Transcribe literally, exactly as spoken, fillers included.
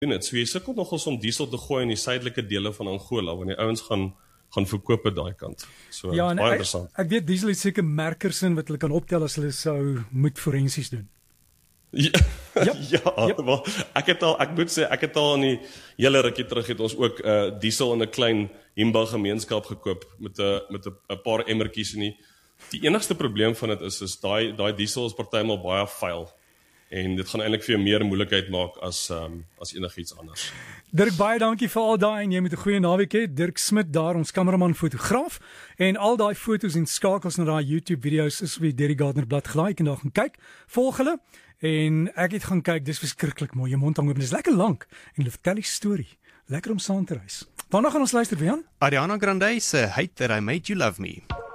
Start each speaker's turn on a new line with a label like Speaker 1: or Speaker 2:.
Speaker 1: doen dit. So jy sukkel nogals om diesel te gooi in die suidelike dele van Angola, want die ouens gaan gaan verkoop aan daai kant. So
Speaker 2: Ja, en
Speaker 1: baie
Speaker 2: ek,
Speaker 1: interessant.
Speaker 2: ek weet diesel het seker merkers in wat hulle kan optel as hulle sou moet forensies doen.
Speaker 1: Ja,
Speaker 2: Yep.
Speaker 1: ja
Speaker 2: Yep.
Speaker 1: wel, ek het al, ek moet sê, ek het al in die hele rukkie terug het ons ook uh, diesel in 'n klein Himba gemeenskap gekoop met 'n met 'n 'n paar emmertjies in die. Die enigste probleem van dit is is daai daai diesel is partymal baie vuil en dit gaan eintlik vir jou meer moeilikheid maak as um, as enigiets anders.
Speaker 2: Dirk, baie dankie vir al daai en jy moet 'n goeie naweek hê. Dirk Smit daar, ons kameraman fotograaf, en al daai foto's en skakels na daai YouTube video's is op die Derry Gardner blad gelaai. Jy kan daar gaan kyk. Volg hulle. En ek het gaan kyk, dis verskriklik mooi. Jou mond hang oop, dis lekker lank en hulle vertel die storie. Lekker om saam te reis. Waarna gaan ons luister, Wian?
Speaker 3: Ariana Grande se Hate That I Made You Love Me.